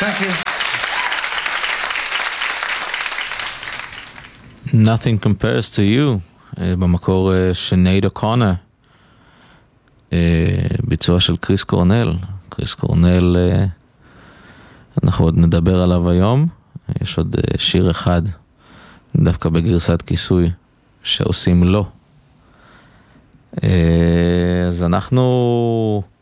Thank you. Nothing compares to you, במקור שנייד אוקונר, ביצוע של קריס קורנל. קריס קורנל, אנחנו עוד נדבר עליו היום. יש עוד שיר אחד, דווקא בגרסת כיסוי, שעושים לו. אז אנחנו